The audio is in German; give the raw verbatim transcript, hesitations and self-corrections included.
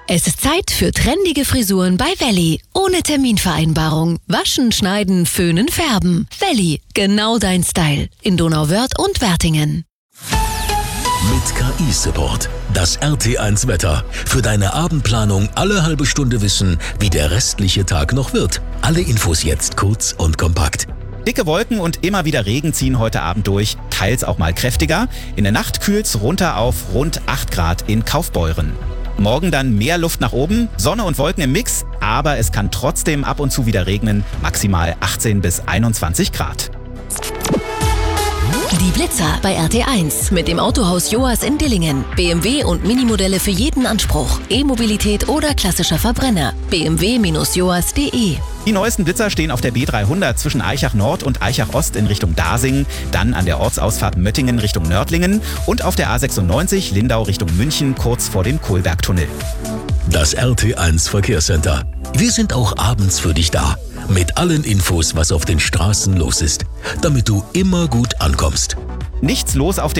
Es ist Zeit für trendige Frisuren bei Welli. Ohne Terminvereinbarung. Waschen, schneiden, föhnen, färben. Welli, genau dein Style. In Donauwörth und Wertingen. Mit K I-Support. Das R T eins Wetter. Für deine Abendplanung alle halbe Stunde wissen, wie der restliche Tag noch wird. Alle Infos jetzt kurz und kompakt. Dicke Wolken und immer wieder Regen ziehen heute Abend durch, teils auch mal kräftiger. In der Nacht kühlt's runter auf rund acht Grad in Kaufbeuren. Morgen dann mehr Luft nach oben, Sonne und Wolken im Mix, aber es kann trotzdem ab und zu wieder regnen, maximal achtzehn bis einundzwanzig Grad. Die Blitzer bei R T eins mit dem Autohaus Joas in Dillingen. B M W und Minimodelle für jeden Anspruch. E-Mobilität oder klassischer Verbrenner. b m w Bindestrich joas punkt de. Die neuesten Blitzer stehen auf der B dreihundert zwischen Aichach Nord und Aichach Ost in Richtung Dasing, dann an der Ortsausfahrt Möttingen Richtung Nördlingen und auf der A sechsundneunzig Lindau Richtung München kurz vor dem Kohlbergtunnel. Das R T eins Verkehrscenter. Wir sind auch abends für dich da. Mit allen Infos, was auf den Straßen los ist, damit du immer gut ankommst. Nichts los auf